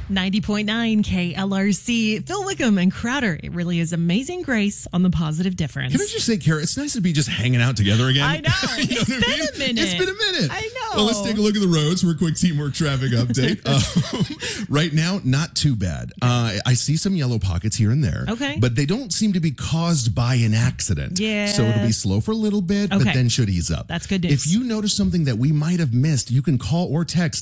90.9 KLRC. Phil Wickham and Crowder. It really is Amazing Grace on the Positive Difference. Can I just say, Kara, it's nice to be just hanging out together again. I know. It's been a minute. It's been a minute. I know. Well, let's take a look at the roads for a quick teamwork traffic update. Right now, not too bad. I see some yellow pockets here and there. Okay. But they don't seem to be caused by an accident. Yeah. So it'll be slow for a little bit, but then should ease up. That's good news. If you notice something that we might have missed, you can call or text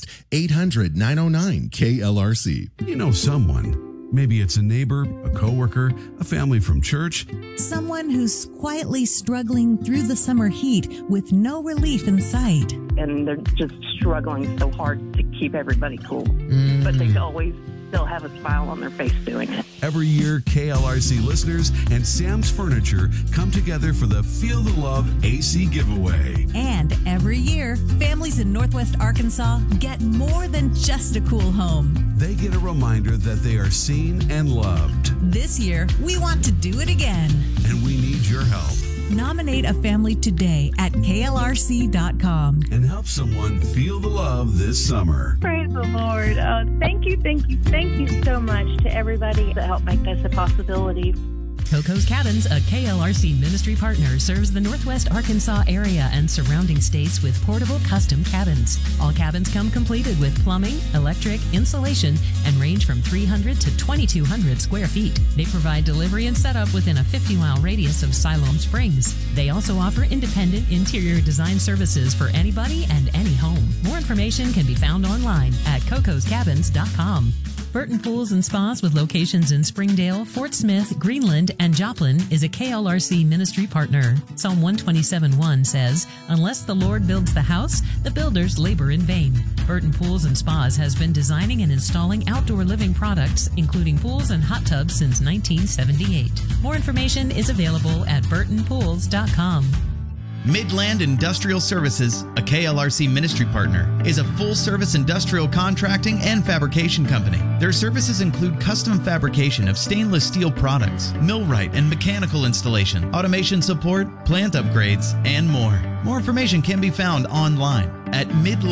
800-909-KLRC. You know someone. Maybe it's a neighbor, a coworker, a family from church. Someone who's quietly struggling through the summer heat with no relief in sight. And they're just struggling so hard to keep everybody cool. But they always still have a smile on their face doing it. Every year, KLRC listeners and Sam's Furniture come together for the Feel the Love AC giveaway. And every year, families in Northwest Arkansas get more than just a cool home. They get a reminder that they are seen and loved. This year, we want to do it again. And we need your help. Nominate a family today at klrc.com. And help someone feel the love this summer. Praise the Lord. Thank you so much to everybody that helped make this a possibility. Coco's Cabins, a KLRC ministry partner, serves the Northwest Arkansas area and surrounding states with portable custom cabins. All cabins come completed with plumbing, electric, insulation, and range from 300 to 2,200 square feet. They provide delivery and setup within a 50-mile radius of Siloam Springs. They also offer independent interior design services for anybody and any home. More information can be found online at cocoscabins.com. Burton Pools and Spas with locations in Springdale, Fort Smith, Greenland, and Joplin is a KLRC ministry partner. Psalm 127:1 says, "Unless the Lord builds the house, the builders labor in vain." Burton Pools and Spas has been designing and installing outdoor living products, including pools and hot tubs, since 1978. More information is available at burtonpools.com. Midland Industrial Services, a KLRC ministry partner, is a full-service industrial contracting and fabrication company. Their services include custom fabrication of stainless steel products, millwright and mechanical installation, automation support, plant upgrades, and more. More information can be found online at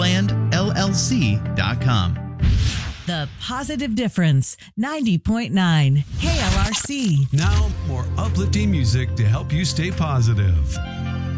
midlandllc.com. The Positive Difference, 90.9 KLRC. Now, more uplifting music to help you stay positive.